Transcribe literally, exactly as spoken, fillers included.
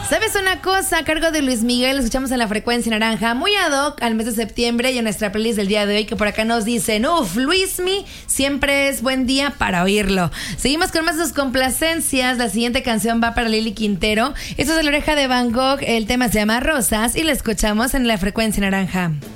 ¿Sabes una cosa? A cargo de Luis Miguel, escuchamos en la frecuencia naranja, muy ad hoc al mes de septiembre y en nuestra playlist del día de hoy, que por acá nos dicen, uff, Luismi, siempre es buen día para oírlo. Seguimos con más de sus complacencias. La siguiente canción va para Lili Quintero. Esto es de La Oreja de Van Gogh, el tema se llama Rosas y lo escuchamos en la frecuencia naranja.